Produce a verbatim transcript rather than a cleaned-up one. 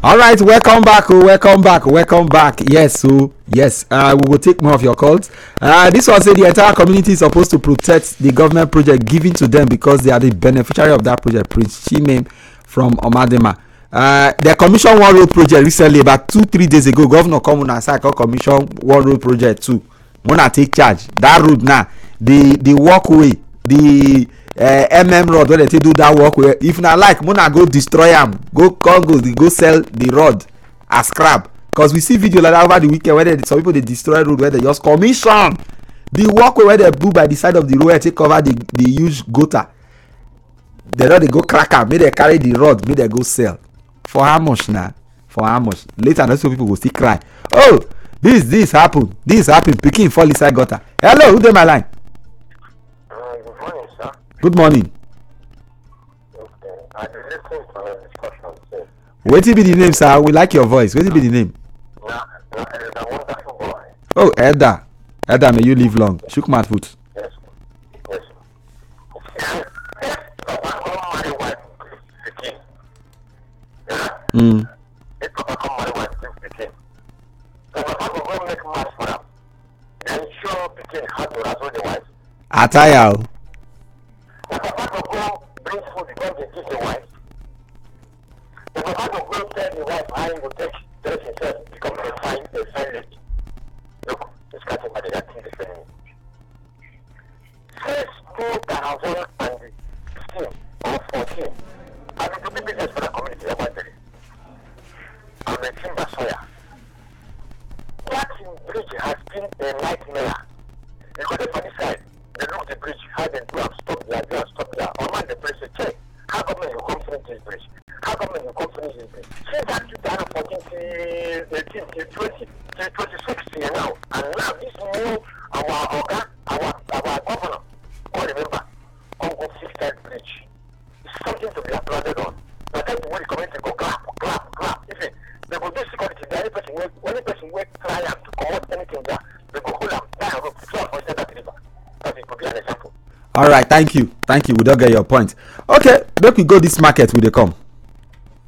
All right, welcome back. Oh, welcome back. Welcome back. Yes, so yes, uh, we will take more of your calls. Uh, this one said the entire community is supposed to protect the government project given to them because they are the beneficiary of that project. Prince Chimem from Omadema. Uh, they commissioned one road project recently, about two, three days ago. Governor come on and say, "I commission one road project too. Wanna take charge that road now? The the walkway, the uh, M M road where they take do that walkway. If na like, wanna go destroy am, go come go go sell the road as scrap. Cause we see video like that over the weekend where they, some people they destroy road where they just commission the walkway where they do by the side of the road where they take cover the the huge gutter. They know they go crack am, make they carry the road, make they go sell. For how much now? For how much? Later, those people will still cry. Oh, this this happen. This happen. Pikin fall inside gutter. Hello, who dey my line? Uh, good morning, sir. Good morning. Okay. I been listening to your discussion, sir. Wetin be the name, sir? We like your voice. Wetin be the name? Now, now, it's a wonderful boy. Oh, Elder. Elder, may you live long. Shook my foot. Yes, yes. So, I come marry wife, Pikin. Yeah? Mm. If Papa come marry wife, Pikin. So, Papa go go make mass for him. Then show Pikin how to razzle the wife. Attire. o. The Papa go go bring food because they give the wife. The Papa go go tell the wife how he will take dress himself become a fine, a fine lady. Look, this kind of body that thing is feeling. Since two thousand sixteen or fourteen, I've been doing business for the community about it. I'm a timber sawyer. That bridge has been a nightmare. You go to the side, they look the bridge, how they do have stop there, do have stop there. Or man, the place say, check, how come you come finish this bridge? How come you come finish this bridge? Since that two thousand fourteen till eighteen, till twenty, till twenty sixteen now, and now this new, our Oga, our, our governor, all remember, come go fix that bridge. It's something to be applauded on. Now that's the way the community go clap, clap, clap. If it, they go do security, the only person will, only person will try to commit anything there, they go hold them down, go fly for that river. That it could be an example. All right, thank you. Thank you. We don't get your point. Okay, make we go this market with the come.